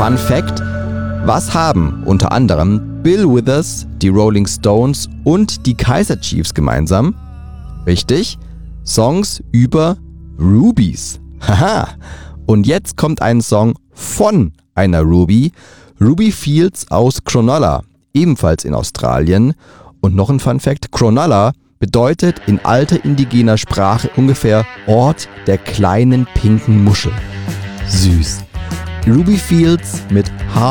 Fun Fact: Was haben unter anderem Bill Withers, die Rolling Stones und die Kaiser Chiefs gemeinsam? Richtig, Songs über Rubies. Haha! Und jetzt kommt ein Song von einer Ruby, Ruby Fields aus Cronulla, ebenfalls in Australien. Und noch ein Fun Fact: Cronulla bedeutet in alter indigener Sprache ungefähr Ort der kleinen pinken Muschel. Süß. Ruby Fields mit Half